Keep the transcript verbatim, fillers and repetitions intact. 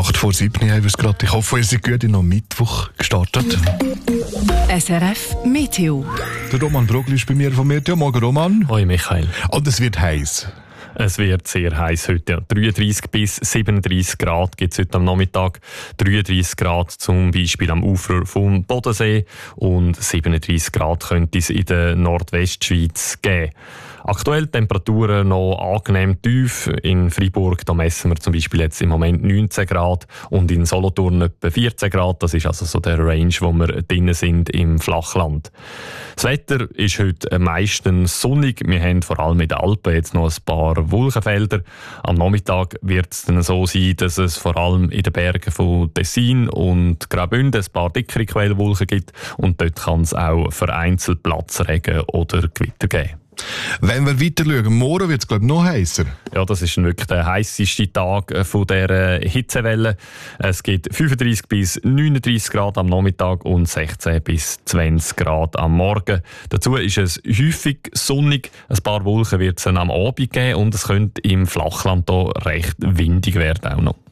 acht vor sieben haben wir es gerade. Ich hoffe, ihr seid gut in den Mittwoch gestartet. S R F Meteo. Der Roman Brogli ist bei mir von Meteo. Morgen, Roman. Hoi Michael. Und es wird heiß. Es wird sehr heiß heute. dreiunddreissig bis siebenunddreissig Grad gibt es heute am Nachmittag. dreiunddreissig Grad zum Beispiel am Ufer vom Bodensee und siebenunddreissig Grad könnte es in der Nordwestschweiz geben. Aktuell Temperaturen noch angenehm tief. In Freiburg da messen wir zum Beispiel jetzt im Moment neunzehn Grad und in Solothurn etwa vierzehn Grad. Das ist also so der Range, wo wir drinnen sind im Flachland. Das Wetter ist heute meistens sonnig. Wir haben vor allem in den Alpen jetzt noch ein paar Wolkenfelder. Am Nachmittag wird es dann so sein, dass es vor allem in den Bergen von Tessin und Graubünden ein paar dickere Quellwolken gibt und dort kann es auch vereinzelt Platzregen oder Gewitter geben. Wenn wir weiter schauen, morgen wird es glaube ich noch heißer. Ja, das ist wirklich der heisseste Tag von dieser Hitzewelle. Es gibt fünfunddreissig bis neununddreissig Grad am Nachmittag und sechzehn bis zwanzig Grad am Morgen. Dazu ist es häufig sonnig. Ein paar Wolken wird es am Abend geben und es könnte im Flachland hier recht windig werden auch noch.